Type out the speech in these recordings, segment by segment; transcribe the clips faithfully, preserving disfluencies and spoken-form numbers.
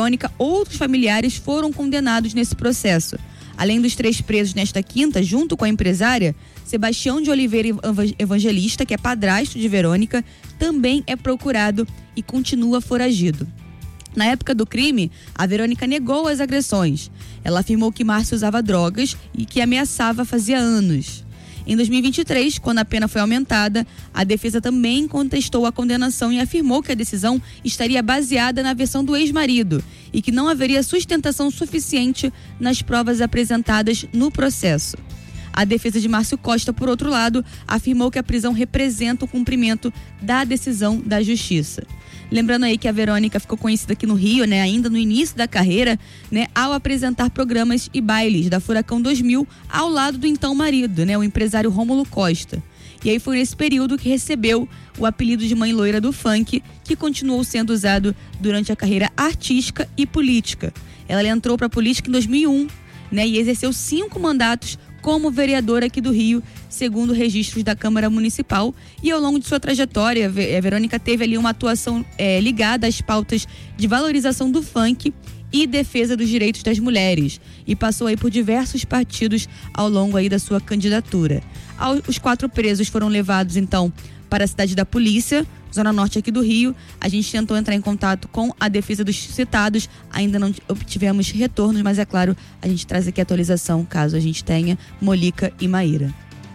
Verônica, outros familiares foram condenados nesse processo. Além dos três presos nesta quinta, junto com a empresária, Sebastião de Oliveira Evangelista, que é padrasto de Verônica, também é procurado e continua foragido. Na época do crime, a Verônica negou as agressões. Ela afirmou que Márcio usava drogas e que ameaçava fazia anos. Em dois mil e vinte e três, quando a pena foi aumentada, a defesa também contestou a condenação e afirmou que a decisão estaria baseada na versão do ex-marido e que não haveria sustentação suficiente nas provas apresentadas no processo. A defesa de Márcio Costa, por outro lado, afirmou que a prisão representa o cumprimento da decisão da Justiça. Lembrando aí que a Verônica ficou conhecida aqui no Rio, né, ainda no início da carreira, né, ao apresentar programas e bailes da Furacão dois mil ao lado do então marido, né, o empresário Rômulo Costa. E aí foi nesse período que recebeu o apelido de Mãe Loira do Funk, que continuou sendo usado durante a carreira artística e política. Ela entrou para a política em dois mil e um, né, e exerceu cinco mandatos como vereadora aqui do Rio, segundo registros da Câmara Municipal. E ao longo de sua trajetória, a Verônica teve ali uma atuação é, ligada às pautas de valorização do funk e defesa dos direitos das mulheres, e passou aí por diversos partidos ao longo aí da sua candidatura. Os quatro presos foram levados então para a cidade da polícia, Zona Norte aqui do Rio. A gente tentou entrar em contato com a defesa dos citados, ainda não obtivemos retornos, mas é claro, a gente traz aqui a atualização caso a gente tenha. Molica e Maíra.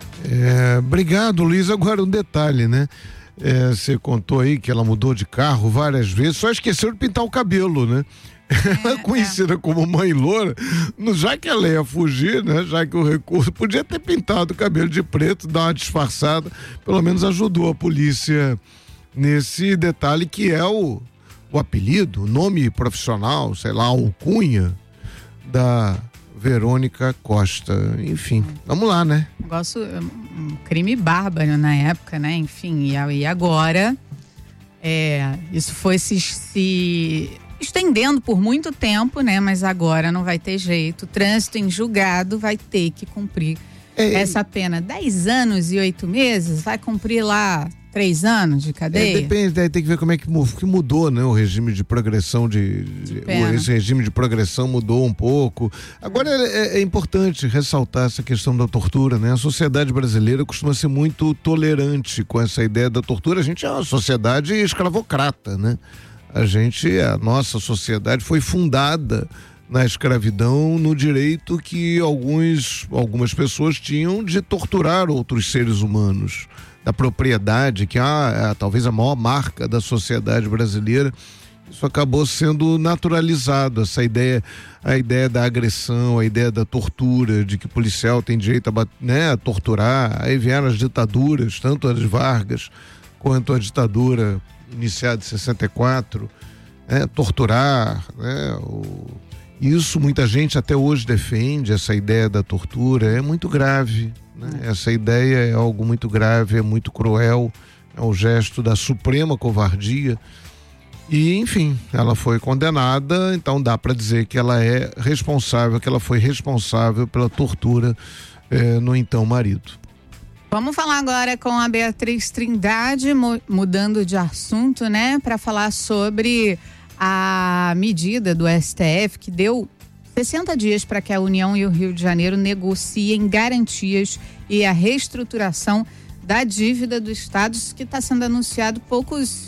É, obrigado, Luiz. Agora um detalhe, né? É, você contou aí que ela mudou de carro várias vezes, só esqueceu de pintar o cabelo, né? É, ela é conhecida é. como Mãe Loura, já que ela ia fugir, né? Já que o recurso podia ter pintado o cabelo de preto, dar uma disfarçada, pelo menos ajudou a polícia nesse detalhe que é o, o apelido, o nome profissional, sei lá, alcunha da Verônica Costa. Enfim, vamos lá, né? Negócio, um crime bárbaro na época, né? Enfim, e agora é, isso foi se, se estendendo por muito tempo, né? Mas agora não vai ter jeito. O trânsito em julgado vai ter que cumprir é, essa pena. Dez anos e oito meses, vai cumprir lá três anos de cadeia? É, depende, daí tem que ver como é que mudou, né? O regime de progressão de, de, de esse regime de progressão mudou um pouco. Agora é, é importante ressaltar essa questão da tortura, né? A sociedade brasileira costuma ser muito tolerante com essa ideia da tortura. A gente é uma sociedade escravocrata, né? A gente, a nossa sociedade foi fundada na escravidão, no direito que alguns, algumas pessoas tinham de torturar outros seres humanos, da propriedade, que ah, é talvez a maior marca da sociedade brasileira. Isso acabou sendo naturalizado, essa ideia, a ideia da agressão, a ideia da tortura, de que o policial tem direito a, né, a torturar. Aí vieram as ditaduras, tanto as Vargas quanto a ditadura iniciada em sessenta e quatro, né, torturar, né, o... Isso muita gente até hoje defende, essa ideia da tortura, é muito grave, né? Essa ideia é algo muito grave, é muito cruel, é um gesto da suprema covardia e, enfim, ela foi condenada, então dá para dizer que ela é responsável, que ela foi responsável pela tortura eh, no então marido. Vamos falar agora com a Beatriz Trindade, mudando de assunto, né, para falar sobre a medida do S T F que deu sessenta dias para que a União e o Rio de Janeiro negociem garantias e a reestruturação da dívida do Estado, que está sendo anunciado poucos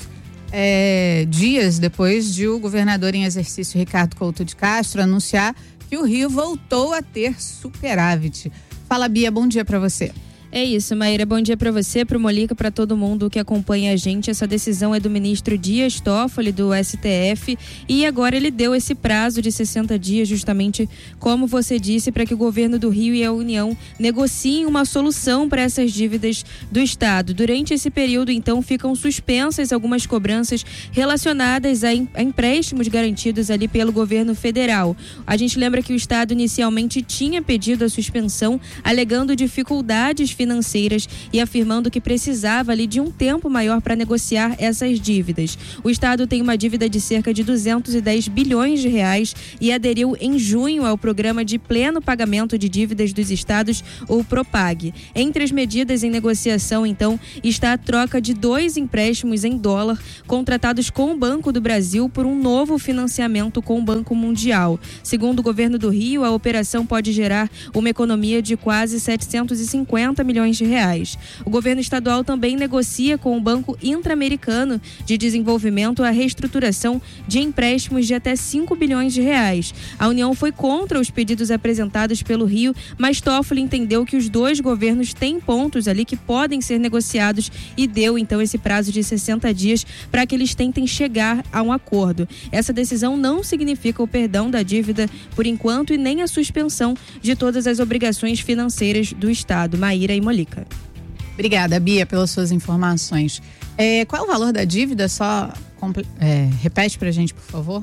é, dias depois de o governador em exercício Ricardo Couto de Castro anunciar que o Rio voltou a ter superávit. Fala, Bia, bom dia para você. É isso, Maíra, bom dia para você, para o Molica, para todo mundo que acompanha a gente. Essa decisão é do ministro Dias Toffoli, do S T F, e agora ele deu esse prazo de sessenta dias, justamente como você disse, para que o governo do Rio e a União negociem uma solução para essas dívidas do Estado. Durante esse período, então, ficam suspensas algumas cobranças relacionadas a, em, a empréstimos garantidos ali pelo governo federal. A gente lembra que o Estado inicialmente tinha pedido a suspensão, alegando dificuldades financeiras financeiras e afirmando que precisava ali de um tempo maior para negociar essas dívidas. O Estado tem uma dívida de cerca de duzentos e dez bilhões de reais e aderiu em junho ao Programa de Pleno Pagamento de Dívidas dos Estados, ou PROPAG. Entre as medidas em negociação, então, está a troca de dois empréstimos em dólar contratados com o Banco do Brasil por um novo financiamento com o Banco Mundial. Segundo o governo do Rio, a operação pode gerar uma economia de quase setecentos e cinquenta milhões de reais. O governo estadual também negocia com o Banco Interamericano de Desenvolvimento a reestruturação de empréstimos de até cinco bilhões de reais. A União foi contra os pedidos apresentados pelo Rio, mas Toffoli entendeu que os dois governos têm pontos ali que podem ser negociados e deu então esse prazo de sessenta dias para que eles tentem chegar a um acordo. Essa decisão não significa o perdão da dívida por enquanto e nem a suspensão de todas as obrigações financeiras do Estado. Maíra e Molica. Obrigada, Bia, pelas suas informações. É, qual é o valor da dívida? Só é, repete pra gente, por favor.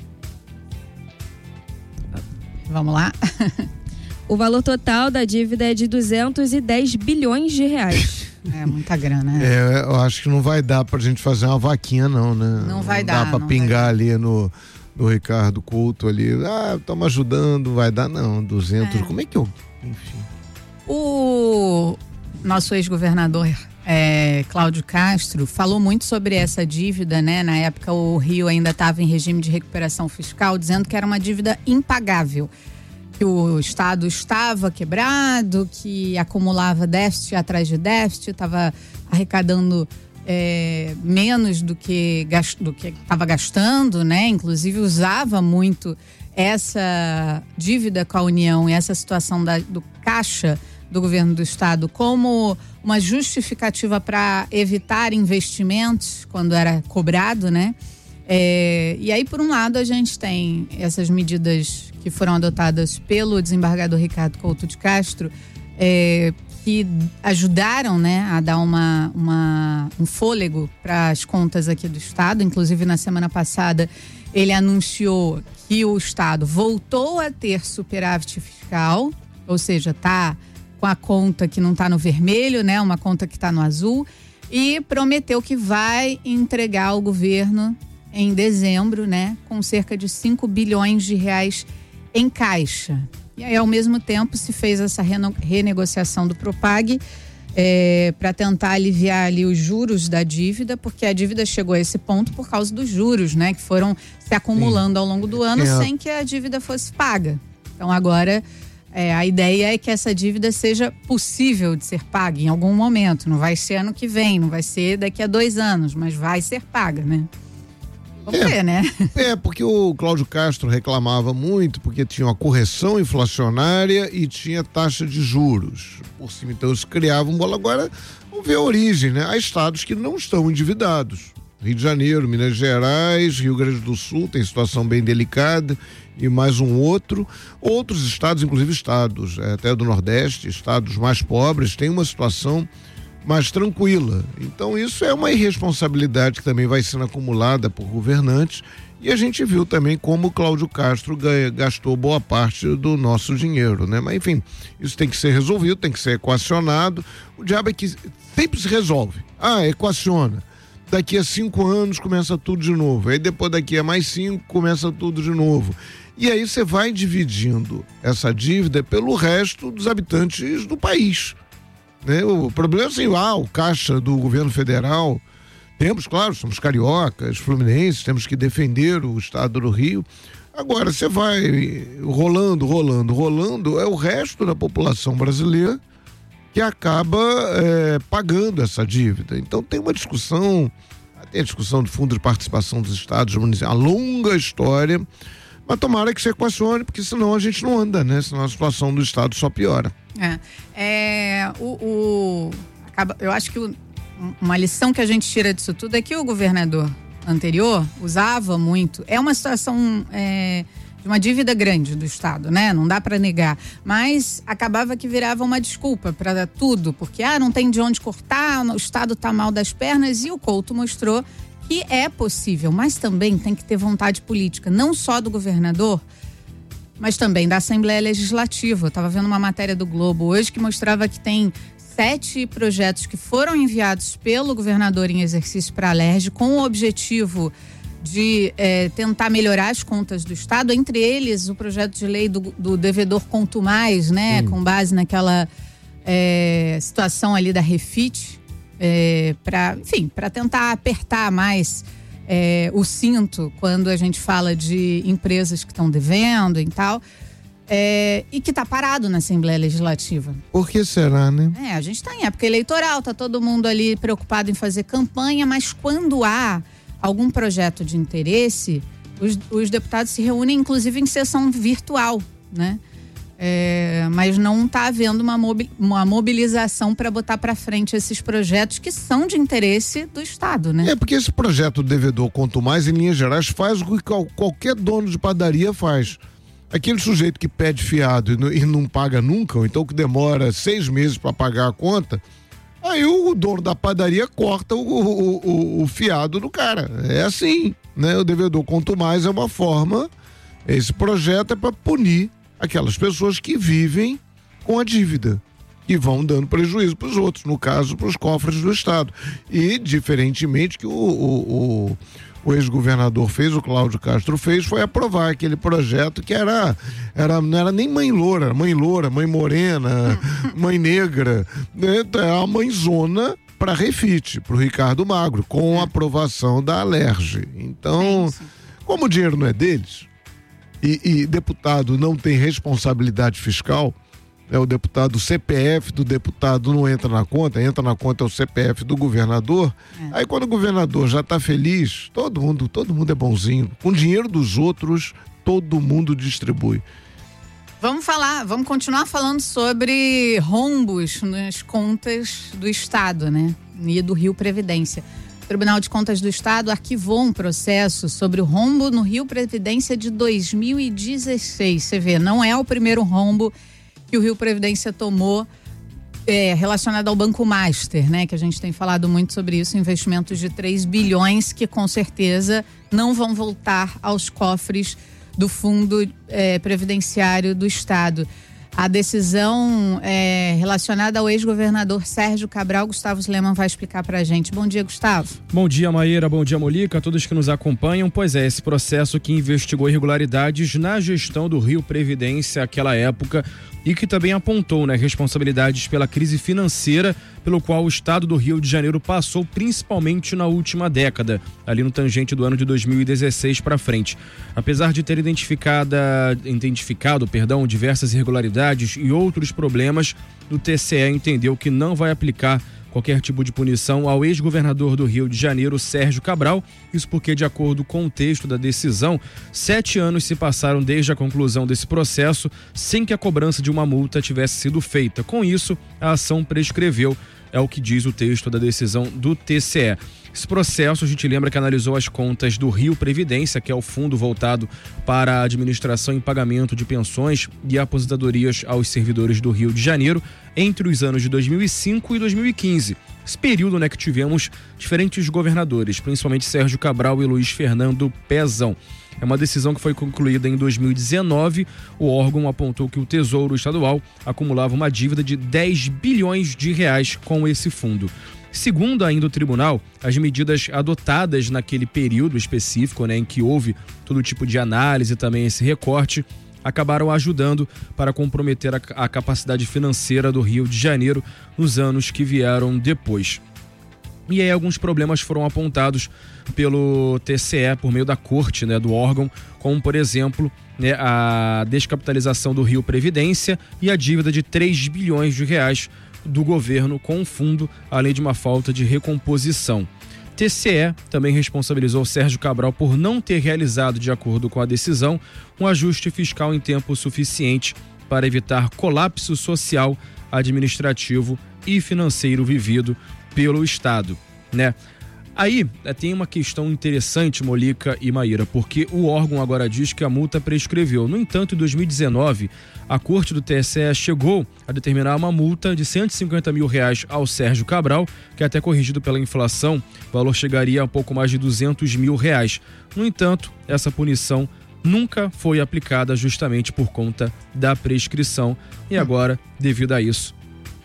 Vamos lá. O valor total da dívida é de duzentos e dez bilhões de reais. É muita grana, né? É, eu acho que não vai dar pra gente fazer uma vaquinha, não, né? Não vai não dar. Dá pra pingar ali no, no Ricardo Couto ali. Ah, estamos ajudando, vai dar não. duzentos, é. Como é que eu... Enfim. O nosso ex-governador é, Cláudio Castro falou muito sobre essa dívida, né? Na época o Rio ainda estava em regime de recuperação fiscal, dizendo que era uma dívida impagável. Que o Estado estava quebrado, que acumulava déficit atrás de déficit, estava arrecadando é, menos do que do que estava gastando, né? Inclusive usava muito essa dívida com a União e essa situação da, do caixa do governo do Estado como uma justificativa para evitar investimentos quando era cobrado, né? É, e aí, por um lado, a gente tem essas medidas que foram adotadas pelo desembargador Ricardo Couto de Castro, é, que ajudaram, né, a dar uma, uma, um fôlego para as contas aqui do Estado. Inclusive, na semana passada, ele anunciou que o Estado voltou a ter superávit fiscal, ou seja, está com a conta que não está no vermelho, né, uma conta que está no azul, e prometeu que vai entregar ao governo em dezembro, né, com cerca de cinco bilhões de reais em caixa. E aí, ao mesmo tempo, se fez essa reno- renegociação do PROPAG é, para tentar aliviar ali os juros da dívida, porque a dívida chegou a esse ponto por causa dos juros, né, que foram se acumulando Sim. ao longo do ano é. sem que a dívida fosse paga. Então, agora, é, a ideia é que essa dívida seja possível de ser paga em algum momento. Não vai ser ano que vem, não vai ser daqui a dois anos, mas vai ser paga, né? Vamos é, ver, né? É, porque o Cláudio Castro reclamava muito, porque tinha uma correção inflacionária e tinha taxa de juros por cima. Então eles criavam um bolo. Agora, vamos ver a origem, né? Há estados que não estão endividados. Rio de Janeiro, Minas Gerais, Rio Grande do Sul tem situação bem delicada e mais um outro. Outros estados, inclusive estados até do Nordeste, estados mais pobres, têm uma situação mais tranquila. Então isso é uma irresponsabilidade que também vai sendo acumulada por governantes e a gente viu também como o Cláudio Castro gastou boa parte do nosso dinheiro, né? Mas enfim, isso tem que ser resolvido, tem que ser equacionado. O diabo é que sempre se resolve. Ah, equaciona. Daqui a cinco anos começa tudo de novo. Aí depois daqui a mais cinco começa tudo de novo. E aí você vai dividindo essa dívida pelo resto dos habitantes do país. Né? O problema é assim, ah, o caixa do governo federal, temos, claro, somos cariocas, fluminenses, temos que defender o estado do Rio. Agora, você vai rolando, rolando, rolando, é o resto da população brasileira que acaba é, pagando essa dívida. Então tem uma discussão, tem a discussão do Fundo de Participação dos Estados, a longa história, mas tomara que se equacione, porque senão a gente não anda, né? Senão a situação do Estado só piora. É, é o, o acaba, eu acho que o, uma lição que a gente tira disso tudo é que o governador anterior usava muito, é uma situação é, de uma dívida grande do Estado, né? Não dá para negar, mas acabava que virava uma desculpa para tudo, porque ah, não tem de onde cortar, o Estado tá mal das pernas, e o Couto mostrou que é possível, mas também tem que ter vontade política, não só do governador, mas também da Assembleia Legislativa. Eu estava vendo uma matéria do Globo hoje que mostrava que tem sete projetos que foram enviados pelo governador em exercício para a Alerj com o objetivo de é, tentar melhorar as contas do Estado, entre eles o projeto de lei do, do devedor conto mais, né, hum. com base naquela é, situação ali da Refit, é, para, enfim, para tentar apertar mais é, o cinto quando a gente fala de empresas que estão devendo e tal. É, e que está parado na Assembleia Legislativa. Por que será, né? É, a gente está em época eleitoral, tá todo mundo ali preocupado em fazer campanha, mas quando há algum projeto de interesse, os, os deputados se reúnem inclusive em sessão virtual, né? É, mas não está havendo uma, mobi- uma mobilização para botar para frente esses projetos que são de interesse do Estado, né? É porque esse projeto do devedor conto mais, em linhas gerais, faz o que qualquer dono de padaria faz. Aquele sujeito que pede fiado e não, e não paga nunca, ou então que demora seis meses para pagar a conta, aí o dono da padaria corta o, o, o, o fiado do cara. É assim, né? O devedor conto mais é uma forma, esse projeto é para punir aquelas pessoas que vivem com a dívida e vão dando prejuízo para os outros, no caso, para os cofres do Estado. E, diferentemente que o... o, o o ex-governador fez, o Cláudio Castro fez, foi aprovar aquele projeto que era, era não era nem mãe loura, mãe loura, mãe morena, mãe negra, né? É a mãezona para Refit, para o Ricardo Magro, com a aprovação da Alerj. Então, sim, sim. Como o dinheiro não é deles e, e deputado não tem responsabilidade fiscal, é o deputado, o C P F do deputado não entra na conta, entra na conta é o C P F do governador. É. Aí quando o governador já está feliz, todo mundo, todo mundo é bonzinho. Com o dinheiro dos outros, todo mundo distribui. Vamos falar, vamos continuar falando sobre rombos nas contas do Estado, né? E do Rio Previdência. O Tribunal de Contas do Estado arquivou um processo sobre o rombo no Rio Previdência de dois mil e dezesseis. Você vê, não é o primeiro rombo que o Rio Previdência tomou é, relacionado ao Banco Master, né? Que a gente tem falado muito sobre isso, investimentos de três bilhões que com certeza não vão voltar aos cofres do Fundo é, Previdenciário do Estado. A decisão é, relacionada ao ex-governador Sérgio Cabral, Gustavo Sleman vai explicar pra gente. Bom dia, Gustavo. Bom dia, Maíra. Bom dia, Molica, a todos que nos acompanham. Pois é, esse processo que investigou irregularidades na gestão do Rio Previdência àquela época e que também apontou, né, responsabilidades pela crise financeira pelo qual o estado do Rio de Janeiro passou, principalmente na última década, ali no tangente do ano de dois mil e dezesseis para frente. Apesar de ter identificada, identificado perdão, diversas irregularidades e outros problemas, o T C E entendeu que não vai aplicar qualquer tipo de punição ao ex-governador do Rio de Janeiro, Sérgio Cabral. Isso porque, de acordo com o texto da decisão, sete anos se passaram desde a conclusão desse processo sem que a cobrança de uma multa tivesse sido feita. Com isso, a ação prescreveu, é o que diz o texto da decisão do T C E. Esse processo, a gente lembra que analisou as contas do Rio Previdência, que é o fundo voltado para a administração e pagamento de pensões e aposentadorias aos servidores do Rio de Janeiro, entre os anos de dois mil e cinco e dois mil e quinze. Esse período, né, que tivemos diferentes governadores, principalmente Sérgio Cabral e Luiz Fernando Pezão. É uma decisão que foi concluída em dois mil e dezenove. O órgão apontou que o Tesouro Estadual acumulava uma dívida de dez bilhões de reais com esse fundo. Segundo ainda o tribunal, as medidas adotadas naquele período específico, né, em que houve todo tipo de análise e também esse recorte, acabaram ajudando para comprometer a, a capacidade financeira do Rio de Janeiro nos anos que vieram depois. E aí alguns problemas foram apontados pelo T C E por meio da corte, né, do órgão, como por exemplo, né, a descapitalização do Rio Previdência e a dívida de três bilhões de reais do governo com o fundo, além de uma falta de recomposição. T C E também responsabilizou Sérgio Cabral por não ter realizado, de acordo com a decisão, um ajuste fiscal em tempo suficiente para evitar colapso social, administrativo e financeiro vivido pelo Estado, né? Aí tem uma questão interessante, Molica e Maíra, porque o órgão agora diz que a multa prescreveu. No entanto, em dois mil e dezenove, a Corte do T S E chegou a determinar uma multa de cento e cinquenta mil reais ao Sérgio Cabral, que até corrigido pela inflação, o valor chegaria a um pouco mais de duzentos mil reais. No entanto, essa punição nunca foi aplicada justamente por conta da prescrição. E agora, devido a isso,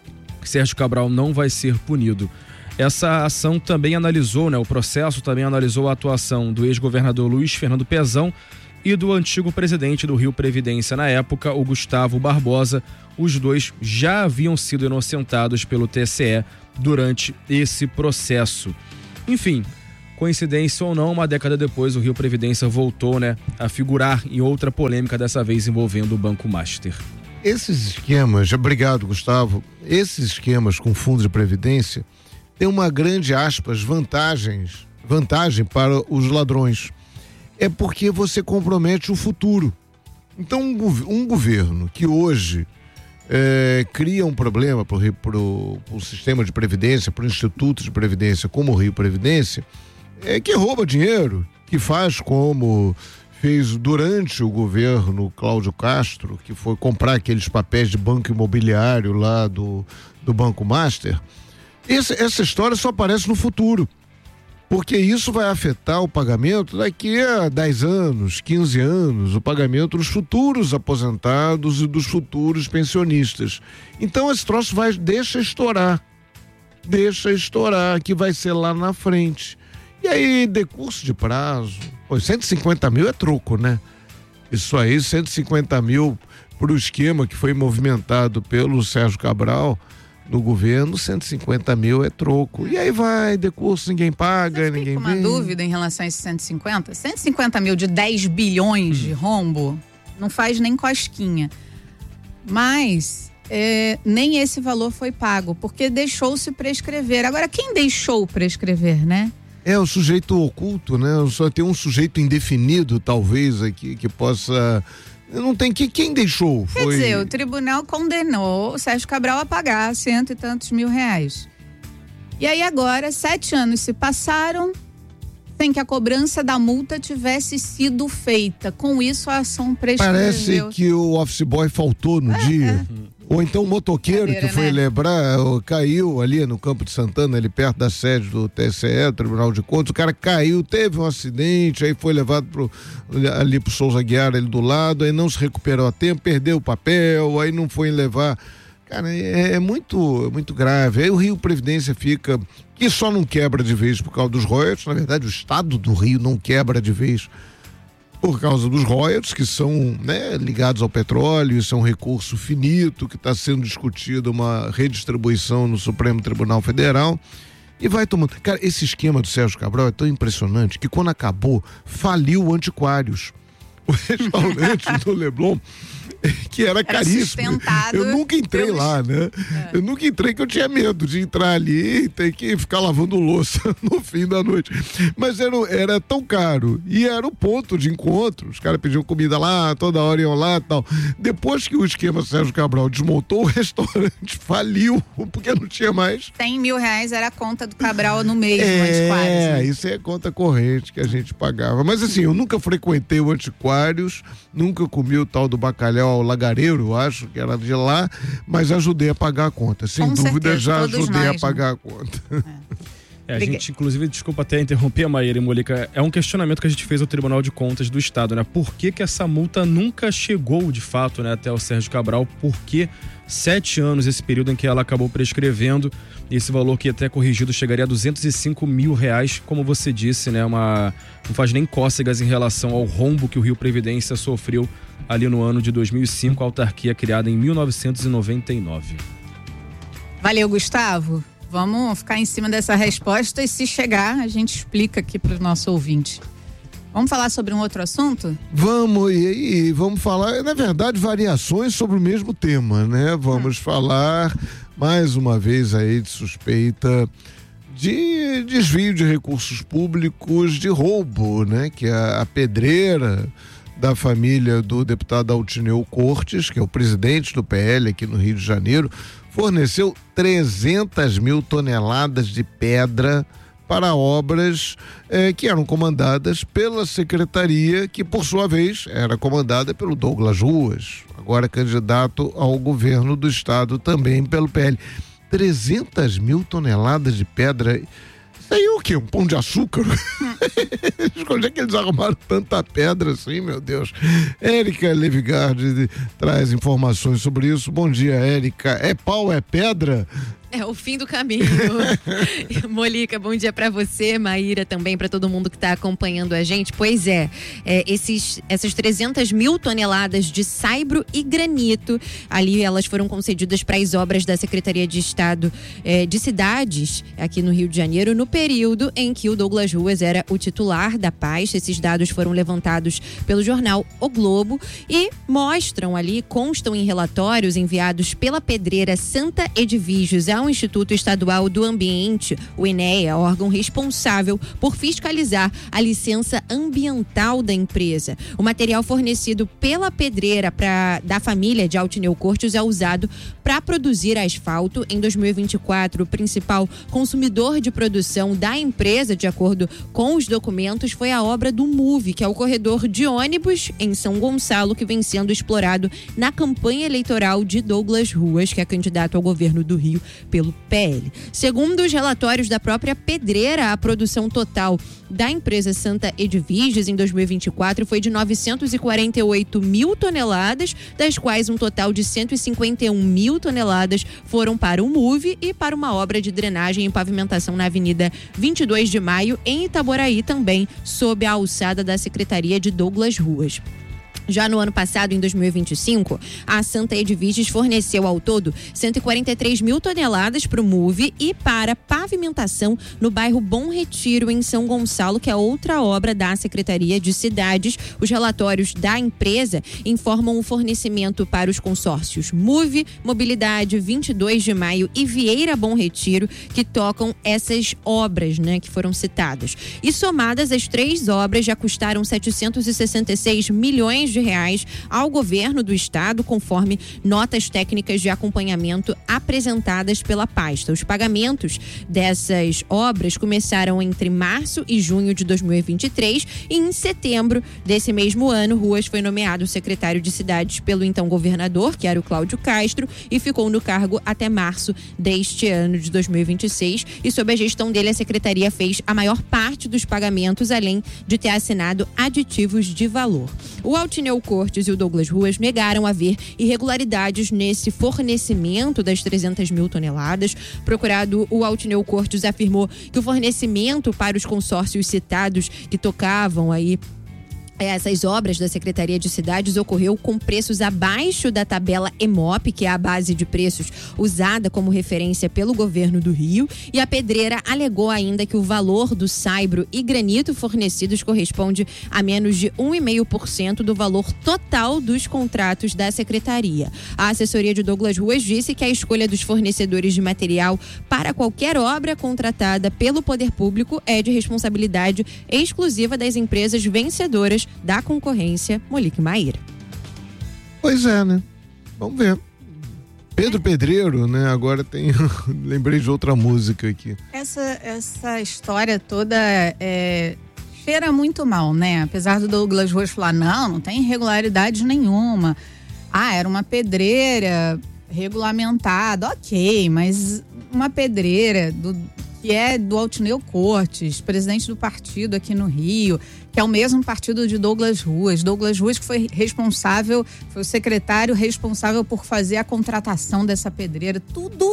Sérgio Cabral não vai ser punido. Essa ação também analisou, né, o processo também analisou a atuação do ex-governador Luiz Fernando Pezão e do antigo presidente do Rio Previdência na época, o Gustavo Barbosa. Os dois já haviam sido inocentados pelo T S E durante esse processo. Enfim, coincidência ou não, uma década depois o Rio Previdência voltou, né, a figurar em outra polêmica, dessa vez envolvendo o Banco Master. Esses esquemas, obrigado Gustavo, esses esquemas com fundos de previdência tem uma grande, aspas, vantagens, vantagem para os ladrões. É porque você compromete o futuro. Então, um, um governo que hoje é, cria um problema para o sistema de previdência, para o Instituto de Previdência, como o Rio Previdência, é que rouba dinheiro, que faz como fez durante o governo Cláudio Castro, que foi comprar aqueles papéis de banco imobiliário lá do, do Banco Master. Esse, essa história só aparece no futuro, porque isso vai afetar o pagamento daqui a dez anos, quinze anos, o pagamento dos futuros aposentados e dos futuros pensionistas. Então esse troço vai, deixa estourar, deixa estourar, que vai ser lá na frente. E aí, decurso de prazo, pô, cento e cinquenta mil é troco, né? Isso aí, cento e cinquenta mil para o esquema que foi movimentado pelo Sérgio Cabral no governo, cento e cinquenta mil é troco. E aí vai, decurso, ninguém paga, eu ninguém vê. uma dúvida em relação a esses cento e cinquenta? cento e cinquenta mil de dez bilhões hum. de rombo não faz nem cosquinha. Mas é, nem esse valor foi pago, porque deixou-se prescrever. Agora, quem deixou prescrever, né? É o sujeito oculto, né? Só tem um sujeito indefinido, talvez, aqui, que possa... Não tem que quem deixou. Foi... Quer dizer, o tribunal condenou o Sérgio Cabral a pagar cento e tantos mil reais. E aí agora, sete anos se passaram sem que a cobrança da multa tivesse sido feita. Com isso, a ação prescreveu. Parece que o office boy faltou no é, dia. É. Ou então o motoqueiro Cadeira, que foi né? lembrar, caiu ali no Campo de Santana, ali perto da sede do T S E, Tribunal de Contas, o cara caiu, teve um acidente, aí foi levado pro, ali pro Souza Guiar, ali do lado, aí não se recuperou a tempo, perdeu o papel, aí não foi levar. Cara, é, é muito, é muito grave. Aí o Rio Previdência fica, que só não quebra de vez por causa dos royalties, na verdade o Estado do Rio não quebra de vez por causa dos royalties, que são, né, ligados ao petróleo. Isso é um recurso finito que está sendo discutido, uma redistribuição no Supremo Tribunal Federal, e vai tomando. Cara, esse esquema do Sérgio Cabral é tão impressionante que quando acabou, faliu o Antiquários, o restaurante do Leblon, que era, era caríssimo. Eu nunca entrei pelos... lá, né? É. Eu nunca entrei, que eu tinha medo de entrar ali e ter que ficar lavando louça no fim da noite. Mas era, era tão caro e era o ponto de encontro. Os caras pediam comida lá, toda hora iam lá e tal. Depois que o esquema Sérgio Cabral desmontou, o restaurante faliu, porque não tinha mais. cem mil reais era a conta do Cabral no mês, é, do Antiquários. É, né? Isso é conta corrente que a gente pagava. Mas assim, eu nunca frequentei o Antiquários, nunca comi o tal do bacalhau ao lagareiro, acho que era de lá, mas ajudei a pagar a conta. Sem Com dúvida, certeza, já ajudei nós, a pagar né? a conta. É. É, a gente, inclusive, desculpa até interromper, Maíra e Molica, é um questionamento que a gente fez ao Tribunal de Contas do Estado, né? Por que que essa multa nunca chegou, de fato, né, até o Sérgio Cabral? Por que sete anos, esse período em que ela acabou prescrevendo, esse valor que até corrigido chegaria a duzentos e cinco mil reais, como você disse, né? Uma, não faz nem cócegas em relação ao rombo que o Rio Previdência sofreu ali no ano de dois mil e cinco, a autarquia criada em mil novecentos e noventa e nove. Valeu, Gustavo. Vamos ficar em cima dessa resposta e, se chegar, a gente explica aqui para o nosso ouvinte. Vamos falar sobre um outro assunto? Vamos, e, e vamos falar, na verdade, variações sobre o mesmo tema, né? Vamos hum. falar, mais uma vez aí, de suspeita de desvio de recursos públicos, de roubo, né? Que a, a pedreira da família do deputado Altineu Cortes, que é o presidente do P L aqui no Rio de Janeiro, forneceu trezentas mil toneladas de pedra para obras eh, que eram comandadas pela secretaria, que por sua vez era comandada pelo Douglas Ruas, agora candidato ao governo do estado também pelo P L. trezentas mil toneladas de pedra. Isso aí é o quê? Um pão de açúcar? Onde é que eles arrumaram tanta pedra assim, meu Deus? Érica Levigardi traz informações sobre isso. Bom dia, Érica. É pau, é pedra? É o fim do caminho. Molica, bom dia para você, Maíra também, para todo mundo que está acompanhando a gente. Pois é, é, esses, essas trezentas mil toneladas de saibro e granito, ali elas foram concedidas para as obras da Secretaria de Estado é, de Cidades, aqui no Rio de Janeiro, no período em que o Douglas Ruas era o titular da pasta. Esses dados foram levantados pelo jornal O Globo e mostram ali, constam em relatórios enviados pela pedreira Santa Edvígios ao Instituto Estadual do Ambiente, o INEA, órgão responsável por fiscalizar a licença ambiental da empresa. O material fornecido pela pedreira pra, da família de Altineu Cortes é usado para produzir asfalto. Em dois mil e vinte e quatro, o principal consumidor de produção da empresa, de acordo com os documentos, foi a obra do MUVE, que é o corredor de ônibus em São Gonçalo, que vem sendo explorado na campanha eleitoral de Douglas Ruas, que é candidato ao governo do Rio pelo P L. Segundo os relatórios da própria pedreira, a produção total da empresa Santa Edvígios em dois mil e vinte e quatro foi de novecentos e quarenta e oito mil toneladas, das quais um total de cento e cinquenta e um mil toneladas foram para o MUVE e para uma obra de drenagem e pavimentação na Avenida vinte e dois de maio, em Itaboraí, também sob a alçada da Secretaria de Douglas Ruas. Já no ano passado, em dois mil e vinte e cinco, a Santa Edvígios forneceu ao todo cento e quarenta e três mil toneladas para o MUVE e para pavimentação no bairro Bom Retiro, em São Gonçalo, que é outra obra da Secretaria de Cidades. Os relatórios da empresa informam o fornecimento para os consórcios MUVE, Mobilidade, vinte e dois de maio e Vieira Bom Retiro, que tocam essas obras, né, que foram citadas. E somadas, as três obras já custaram setecentos e sessenta e seis milhões de reais ao governo do estado, conforme notas técnicas de acompanhamento apresentadas pela pasta. Os pagamentos dessas obras começaram entre março e junho de dois mil e vinte e três e em setembro desse mesmo ano, Ruas foi nomeado secretário de Cidades pelo então governador, que era o Cláudio Castro, e ficou no cargo até março deste ano de dois mil e vinte e seis, e sob a gestão dele a secretaria fez a maior parte dos pagamentos, além de ter assinado aditivos de valor. O Altineu Cortes e o Douglas Ruas negaram haver irregularidades nesse fornecimento das trezentas mil toneladas. Procurado, o Altineu Cortes afirmou que o fornecimento para os consórcios citados que tocavam aí essas obras da Secretaria de Cidades ocorreu com preços abaixo da tabela EMOP, que é a base de preços usada como referência pelo governo do Rio, e a pedreira alegou ainda que o valor do saibro e granito fornecidos corresponde a menos de um vírgula cinco por cento do valor total dos contratos da Secretaria. A assessoria de Douglas Ruas disse que a escolha dos fornecedores de material para qualquer obra contratada pelo poder público é de responsabilidade exclusiva das empresas vencedoras da concorrência. Molica e Maíra. Pois é, né? Vamos ver. Pedro Pedreiro, né? Agora tem... Lembrei de outra música aqui. Essa, essa história toda é... cheira muito mal, né? Apesar do Douglas Ruas falar, não, não tem irregularidade nenhuma. Ah, era uma pedreira regulamentada, ok, mas uma pedreira do... que é do Altineu Cortes, presidente do partido aqui no Rio, que é o mesmo partido de Douglas Ruas. Douglas Ruas que foi responsável, foi o secretário responsável por fazer a contratação dessa pedreira. Tudo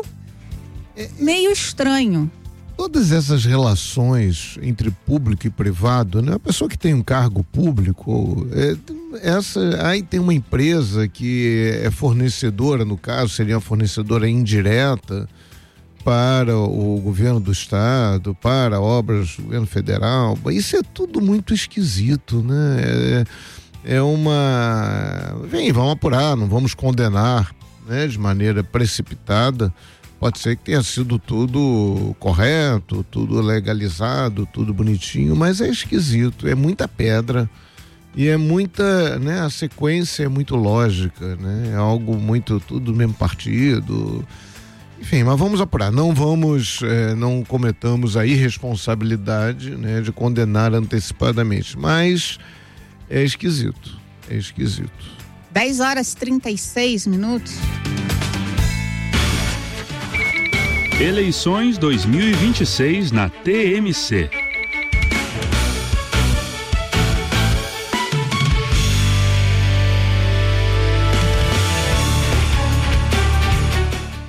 meio estranho. Todas essas relações entre público e privado, né? A pessoa que tem um cargo público, é, essa, aí tem uma empresa que é fornecedora, no caso, seria uma fornecedora indireta para o governo do estado, para obras do governo federal. Isso é tudo muito esquisito, né? É, é uma... Vem, vamos apurar, não vamos condenar, né, de maneira precipitada. Pode ser que tenha sido tudo correto, tudo legalizado, tudo bonitinho, mas é esquisito, é muita pedra e é muita, né, a sequência é muito lógica, né? É algo muito, tudo do mesmo partido. Enfim, mas vamos apurar, não vamos, eh, não cometamos a irresponsabilidade, né, de condenar antecipadamente, mas é esquisito, é esquisito. dez horas e trinta e seis minutos. Eleições dois mil e vinte e seis na T M C.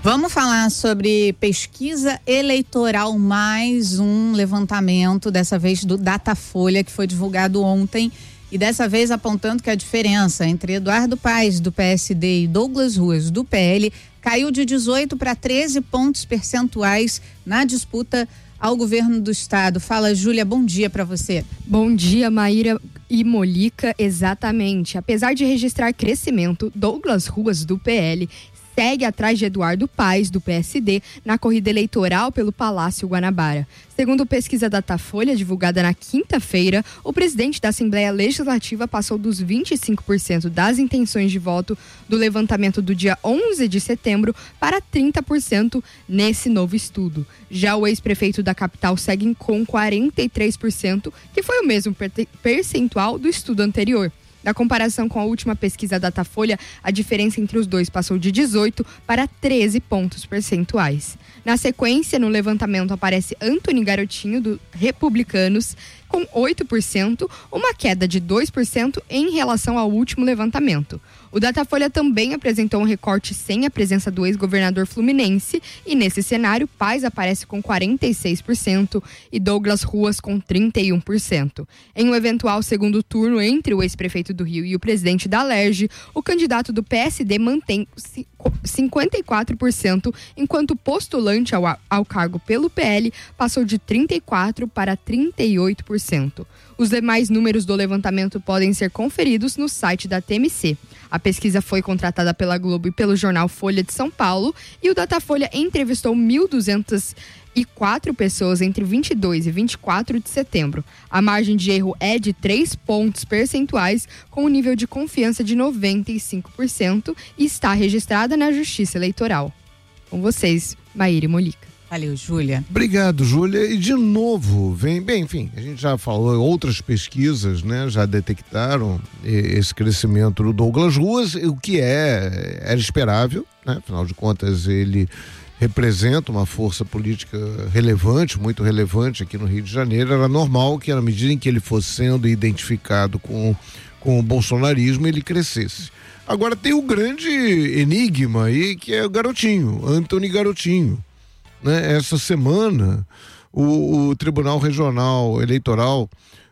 Vamos falar sobre pesquisa eleitoral, mais um levantamento, dessa vez do Datafolha, que foi divulgado ontem, e dessa vez apontando que a diferença entre Eduardo Paes, do P S D, e Douglas Ruas, do P L, caiu de dezoito para treze pontos percentuais na disputa ao governo do estado. Fala, Júlia, bom dia para você. Bom dia, Maíra e Molica, exatamente. Apesar de registrar crescimento, Douglas Ruas, do P L, segue atrás de Eduardo Paes, do P S D, na corrida eleitoral pelo Palácio Guanabara. Segundo pesquisa Datafolha, divulgada na quinta-feira, o presidente da Assembleia Legislativa passou dos vinte e cinco por cento das intenções de voto do levantamento do dia onze de setembro para trinta por cento nesse novo estudo. Já o ex-prefeito da capital segue com quarenta e três por cento, que foi o mesmo percentual do estudo anterior. Na comparação com a última pesquisa Datafolha, a diferença entre os dois passou de dezoito para treze pontos percentuais. Na sequência, no levantamento aparece Antony Garotinho, do Republicanos, com oito por cento, uma queda de dois por cento em relação ao último levantamento. O Datafolha também apresentou um recorte sem a presença do ex-governador fluminense e, nesse cenário, Paes aparece com quarenta e seis por cento e Douglas Ruas com trinta e um por cento. Em um eventual segundo turno entre o ex-prefeito do Rio e o presidente da Alerj, o candidato do P S D mantém cinquenta e quatro por cento, enquanto o postulante ao, ao cargo pelo P L passou de trinta e quatro por cento para trinta e oito por cento. Os demais números do levantamento podem ser conferidos no site da T M C. A pesquisa foi contratada pela Globo e pelo jornal Folha de São Paulo, e o Datafolha entrevistou mil duzentas e quatro pessoas entre vinte e dois e vinte e quatro de setembro. A margem de erro é de três pontos percentuais, com um nível de confiança de noventa e cinco por cento, e está registrada na Justiça Eleitoral. Com vocês, Maíra e Molica. Valeu, Júlia. Obrigado, Júlia. E de novo, vem, bem, enfim, a gente já falou, outras pesquisas, né, já detectaram esse crescimento do Douglas Ruas, o que é, era esperável, né, afinal de contas ele representa uma força política relevante, muito relevante aqui no Rio de Janeiro. Era normal que, na medida em que ele fosse sendo identificado com, com o bolsonarismo, ele crescesse. Agora tem o grande enigma aí, que é o Garotinho, Antony Garotinho. Né? Essa semana, o, o Tribunal Regional Eleitoral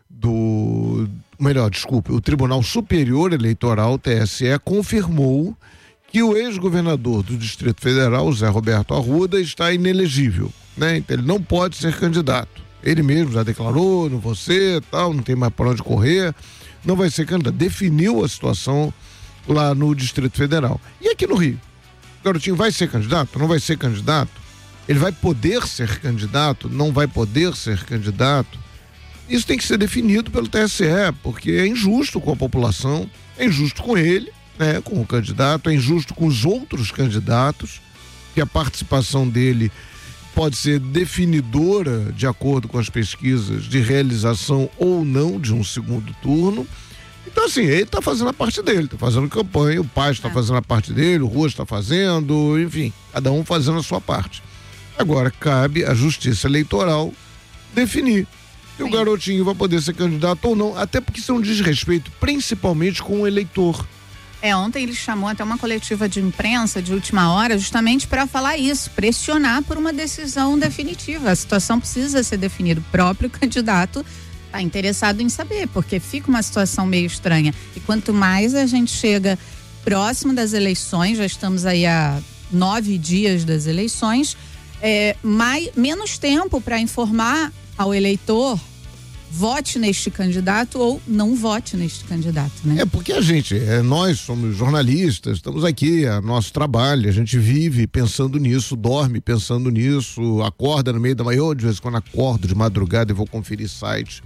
do... Melhor, desculpe, o Tribunal Superior Eleitoral, T S E, confirmou que o ex-governador do Distrito Federal, Zé Roberto Arruda, está inelegível, né? Então ele não pode ser candidato. Ele mesmo já declarou, não vou ser, tal, não tem mais para onde correr, não vai ser candidato. Definiu a situação lá no Distrito Federal. E aqui no Rio? O Garotinho vai ser candidato? Não vai ser candidato? Ele vai poder ser candidato? Não vai poder ser candidato? Isso tem que ser definido pelo T S E, porque é injusto com a população, é injusto com ele, né, com o candidato, é injusto com os outros candidatos, que a participação dele pode ser definidora, de acordo com as pesquisas, de realização ou não de um segundo turno. Então, assim, ele está fazendo a parte dele, está fazendo campanha, o Paes está fazendo a parte dele, o Ruas está fazendo, enfim, cada um fazendo a sua parte. Agora, cabe à Justiça Eleitoral definir se o Garotinho vai poder ser candidato ou não, até porque isso é um desrespeito, principalmente com o eleitor. É, ontem ele chamou até uma coletiva de imprensa de última hora justamente para falar isso, pressionar por uma decisão definitiva. A situação precisa ser definida. O próprio candidato está interessado em saber, porque fica uma situação meio estranha. E quanto mais a gente chega próximo das eleições, já estamos aí há nove dias das eleições, é, mais, menos tempo para informar ao eleitor: vote neste candidato ou não vote neste candidato, né? É porque a gente, é, nós somos jornalistas, estamos aqui, é nosso trabalho, a gente vive pensando nisso, dorme pensando nisso, acorda no meio da manhã, de vez em quando acordo de madrugada e vou conferir site.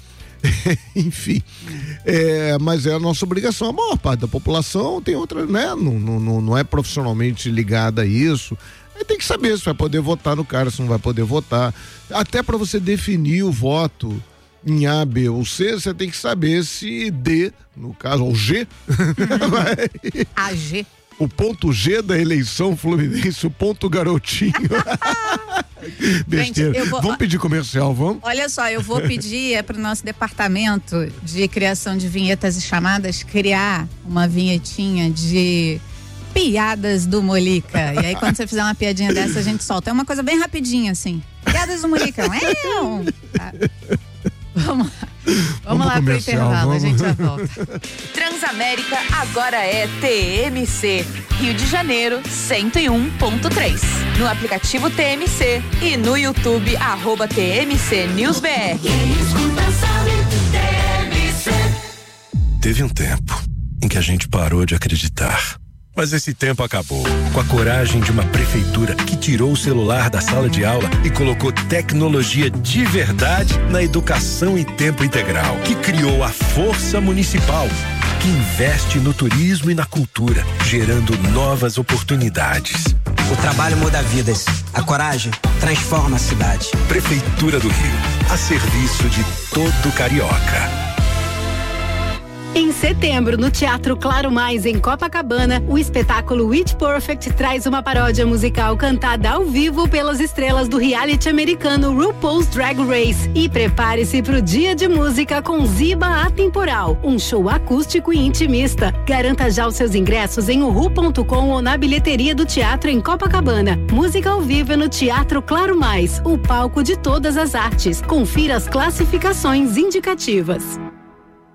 Enfim, é, mas é a nossa obrigação. A maior parte da população tem outra, né? Não, não, não é profissionalmente ligada a isso. Aí tem que saber se vai poder votar no cara, se não vai poder votar. Até para você definir o voto em A, B ou C, você tem que saber se D, no caso, ou G, uhum. A G. O ponto G da eleição fluminense, o ponto Garotinho. Besteira. Gente, vou, vamos pedir comercial, vamos? Olha só, eu vou pedir é para o nosso departamento de criação de vinhetas e chamadas criar uma vinhetinha de Piadas do Molica. E aí, quando você fizer uma piadinha dessa, a gente solta. É uma coisa bem rapidinha, assim. Piadas do Molica. Tá. Vamos lá. Vamos, vamos lá pro intervalo, vamos. A gente já volta. Transamérica agora é T M C. Rio de Janeiro, cento e um ponto três. No aplicativo T M C e no YouTube, arroba T M C News B R. Teve um tempo em que a gente parou de acreditar. Mas esse tempo acabou. Com a coragem de uma prefeitura que tirou o celular da sala de aula e colocou tecnologia de verdade na educação em tempo integral. Que criou a Força Municipal, que investe no turismo e na cultura, gerando novas oportunidades. O trabalho muda vidas. A coragem transforma a cidade. Prefeitura do Rio, a serviço de todo carioca. Em setembro, no Teatro Claro Mais, em Copacabana, o espetáculo Witch Perfect traz uma paródia musical cantada ao vivo pelas estrelas do reality americano RuPaul's Drag Race. E prepare-se para o Dia de Música com Ziba Atemporal, um show acústico e intimista. Garanta já os seus ingressos em uhu ponto com ou na bilheteria do teatro em Copacabana. Música ao vivo no Teatro Claro Mais, o palco de todas as artes. Confira as classificações indicativas.